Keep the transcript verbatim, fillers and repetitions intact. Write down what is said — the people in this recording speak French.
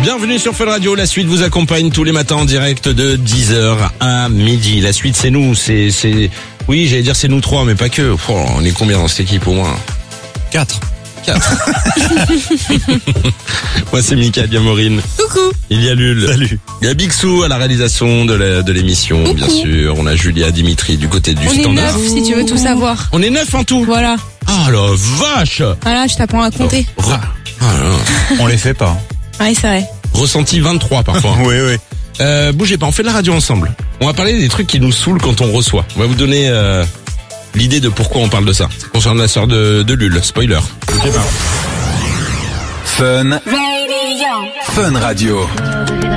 Bienvenue sur Fun Radio, la suite vous accompagne tous les matins en direct de dix heures à midi. La suite c'est nous, c'est... c'est... Oui, j'allais dire c'est nous trois, mais pas que. Oh, on est combien dans cette équipe au moins? Quatre. Quatre. Moi c'est Mika Diamorine. Coucou. Il y a Lul. Salut. Il y a Bixou à la réalisation de, la, de l'émission, Coucou. bien sûr. On a Julia Dimitri du côté du On est standard. neuf si tu veux tout savoir. On est neuf en tout. Voilà. Ah la vache. Voilà, je t'apprends à compter. Re- ah, là. On les fait pas. Ouais, c'est vrai. Ressenti vingt-trois parfois. Oui, oui. Euh, bougez pas, on fait de la radio ensemble. On va parler des trucs qui nous saoulent quand on reçoit. On va vous donner euh, l'idée de pourquoi on parle de ça. Ça concerne la sœur de, de Lul, spoiler. Bougez pas. Fun. Fun Radio.